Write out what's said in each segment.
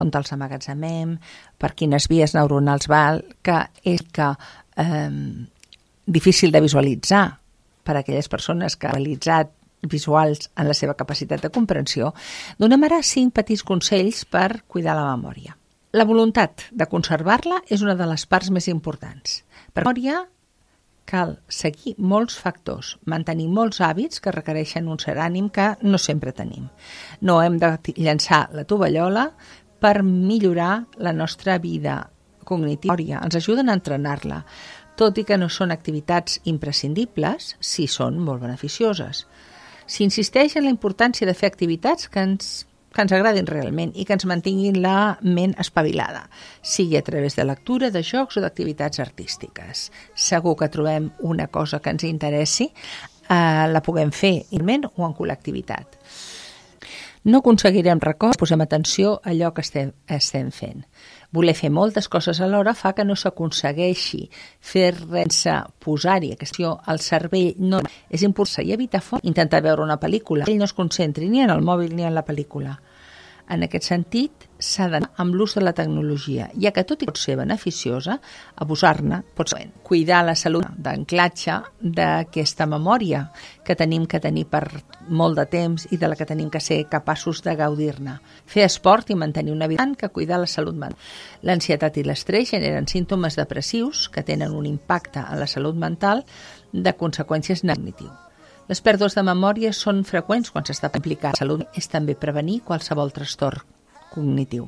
on els emmagatzemem, per quines vies neuronals val, que és difícil de visualitzar per a aquelles persones que han realitzat visuals en la seva capacitat de comprensió, donem ara 5 petits consells per cuidar la memòria. La voluntat de conservar-la és una de les parts més importants. Per memòria cal seguir molts factors, mantenir molts hàbits que requereixen un cert ànim que no sempre tenim. No hem de llançar la tovallola per millorar la nostra vida cognitiva. Ens ajuden a entrenar-la, tot i que no són activitats imprescindibles, sí són molt beneficioses. S'insisteix en la importància de fer activitats que ens agradin realment i que ens mantinguin la ment espavilada, sigui a través de lectura, de jocs o d'activitats artístiques. Segur que trobem una cosa que ens interessi, la puguem fer individualment o en col·lectivitat. No aconseguirem records, posem atenció a allò que estem fent. Voler fer moltes coses alhora fa que no s'aconsegueixi fer sense posar-hi aquesta al cervell. No, és important i evitar intentar veure una pel·lícula. Ell no es concentri ni en el mòbil ni en la pel·lícula. En aquest sentit, s'ha d'anar amb l'ús de la tecnologia, ja que tot i pot ser beneficiosa, abusar-ne pot ser. Cuidar la salut d'anclatge d'aquesta memòria que tenim que tenir per molt de temps i de la que tenim que ser capaços de gaudir-ne. Fer esport i mantenir una vida que cuidar la salut mental. L'ansietat i l'estrès generen símptomes depressius que tenen un impacte en la salut mental de conseqüències cognitives. Les pèrdues de memòria són freqüents quan s'està implicada. La salut és també prevenir qualsevol trastorn cognitiu.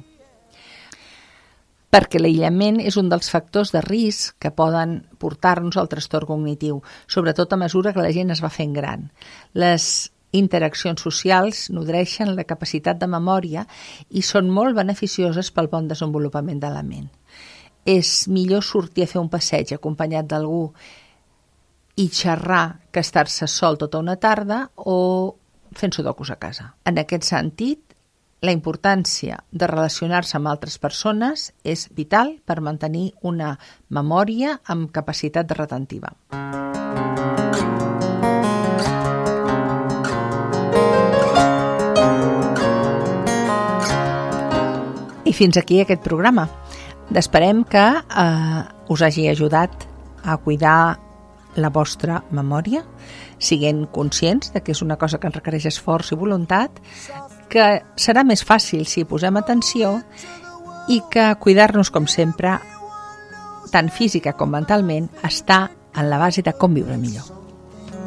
Perquè l'aïllament és un dels factors de risc que poden portar-nos al trastorn cognitiu, sobretot a mesura que la gent es va fent gran. Les interaccions socials nodreixen la capacitat de memòria i són molt beneficioses pel bon desenvolupament de la ment. És millor sortir a fer un passeig acompanyat d'algú i xerrar que estar-se sol tota una tarda o fent sudokus a casa. En aquest sentit, la importància de relacionar-se amb altres persones és vital per mantenir una memòria amb capacitat retentiva. I fins aquí aquest programa. Esperem que us hagi ajudat a cuidar la vostra memòria, siguent conscients de que és una cosa que ens requereix esforç i voluntat, que serà més fàcil si posem atenció i que cuidar-nos, com sempre, tant física com mentalment, està en la base de com viure millor.